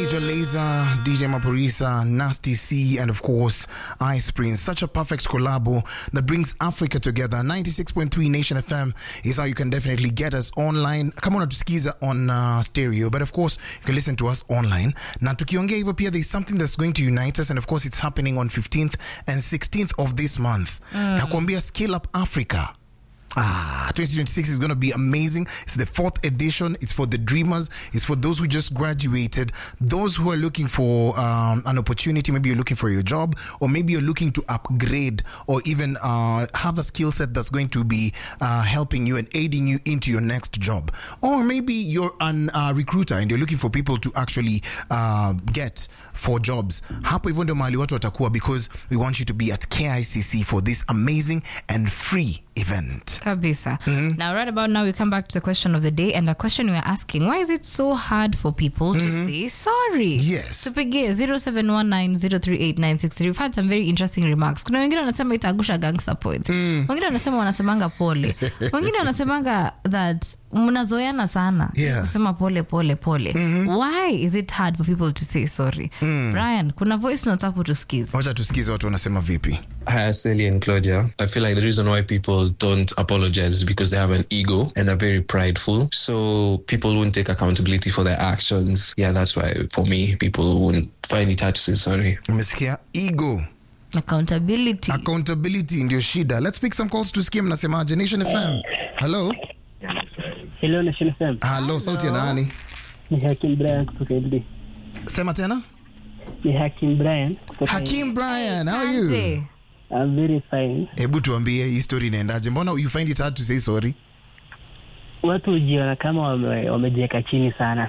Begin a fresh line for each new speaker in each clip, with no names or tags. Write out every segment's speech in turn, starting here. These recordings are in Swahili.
Major Lazer, DJ Maporisa, Nasty C, and of course, Ice Prince. Such a perfect collabo that brings Africa together. 96.3 Nation FM is how you can definitely get us online. Come on to Skiza on stereo, but of course, you can listen to us online. Na tukiongea hivyo pia, there's something that's going to unite us, and of course, it's happening on 15th and 16th of this month. Nakwambia Scale Up Africa. 2026 is going to be amazing. It's the 4th edition. It's for the dreamers. It's for those who just graduated, those who are looking for an opportunity. Maybe you're looking for your job, or maybe you're looking to upgrade, or even have a skill set that's going to be helping you and aiding you into your next job. Or maybe you're a recruiter and you're looking for people to actually get for jobs. Hapo hivyo ndio mahali watu watakuwa, because we want you to be at KICC for this amazing and free event.
Kabisa. Now, right about now, we come back to the question of the day, and the question we are asking: why is it so hard for people to say sorry?
Yes.
Tupigie 0719038963. We've had some very interesting remarks. Kuna wengine wanasema itagusha gangster points. Wengine wanasema wanasemanga pole. Wengine wanasemanga that mnazoeana sana.
Yeah.
Kusema pole. Why is it hard for people to say sorry? Brian, kuna voice note hapo tusikize.
Wacha tusikize watu wanasema vipi.
Hi, Sally and Claudia. I feel like the reason why people don't apologize is because they have an ego and are very prideful. So people won't take accountability for their actions. Yeah, that's why, for me, people won't find it hard to say sorry.
Umesikia? Ego. Accountability ndio shida. Let's pick some calls to skim mnasemaje. Nation FM. Hello.
Hello, Nation FM.
Hello, sauti ya nani?
Ni Hakim Brian kutoka LD.
Sema tena?
Ni Hakim Brian kutoka
Hakim Brian, how are you?
Asante.
I'm very fine.
Hebu tuambie hii story inaendaje? Mbona you find it hard to say sorry?
Watu hujiona kama wamejiweka chini sana.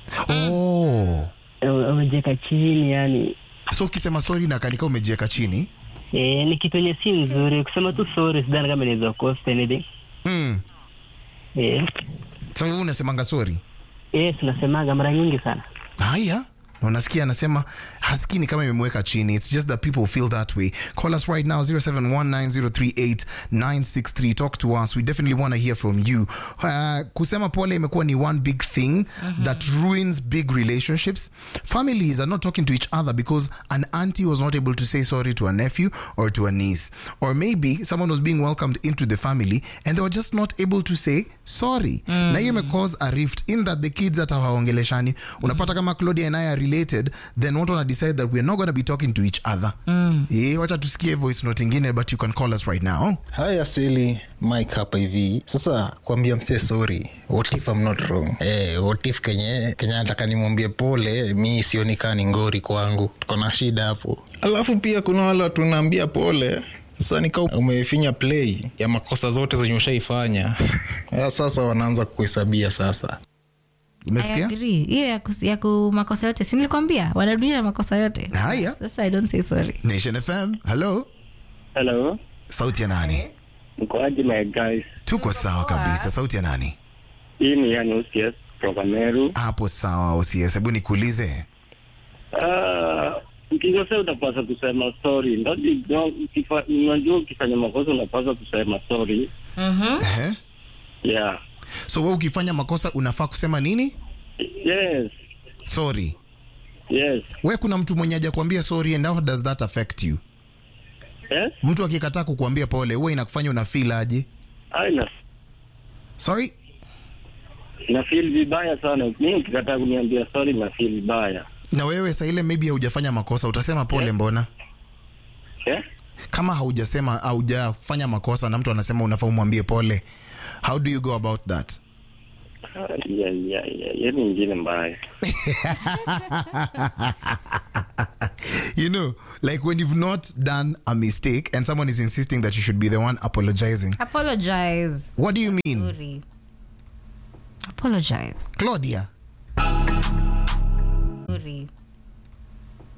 Wamejiweka chini yani.
So ukisema sorry na kanika umejiweka chini?
Ni kitu yenye si nzuri. Kusema tu sorry sidhani kama inaweza cost anything.
So wewe unasemanga sorry?
Tunasemaga mara nyingi sana.
Haya. Unasikia anasema hasikini kama imemweka chini. It's just that people feel that way. Call us right now 0719038963. Talk to us. We definitely want to hear from you. Kusema pole imekuwa ni one big thing that ruins big relationships. Families are not talking to each other because an auntie was not able to say sorry to a nephew or to a niece. Or maybe someone was being welcomed into the family and they were just not able to say sorry. Na hiyo imecause a rift in that the kids hata hawaongeleshani. Unapata kama Claudia and I are related, then what wanna decide that we're not going to be talking to each other. Wacha tusikie voice note ingine, but you can call us right now.
Hi Asili, Mike hapa hivi. Sasa kuambia mse sorry, what if I'm not wrong? What if Kenya nataka nimwambie pole, mi sionekani ngori kwangu. Tuko na shida hapo. Alafu pia kuna wale watu naambia pole. Sasa nika umefinya play ya makosa zote zenye ushaifanya. Sasa wanaanza kuhesabia sasa.
I agree. Hiyo ya makosa yote. Si nilikwambia wanarudia makosa yote.
Haya.
That's why I don't say sorry.
Nation FM. Hello.
Hello.
Sauti ya nani?
Mkoaji my guys.
Tuko sawa kabisa. Sauti ya nani?
Hii ni yani OCS kutoka Meru.
Hapo sawa OCS. Hebu nikuulize.
Ukisema utapaswa kusema sorry. Unajua ukifanya makosa unapaswa kusema sorry. Yeah.
So wewe ukifanya makosa unafaa kusema nini?
Yes.
Sorry.
Yes.
Wewe kuna mtu mwenye haja kuambia sorry, and how does that affect you?
Yes.
Mtu akikataa kukuambia pole, wewe inakufanya una feel aje? Sorry?
Na feel vibaya sana. Mimi ukikataa kuniambia sorry na feel vibaya.
Na wewe sasa ile maybe hujafanya makosa, utasema pole mbona? Kama haujafanya makosa na mtu anasema unafaa umwambie pole. How do you go about that?
Yeah, nyingine mbaya.
You know, like when you've not done a mistake and someone is insisting that you should be the one apologizing.
Apologize.
What do you mean?
Sorry. Apologize.
Claudia.
Sorry.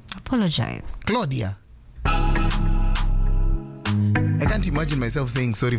Apologize.
Claudia. I can't imagine myself saying sorry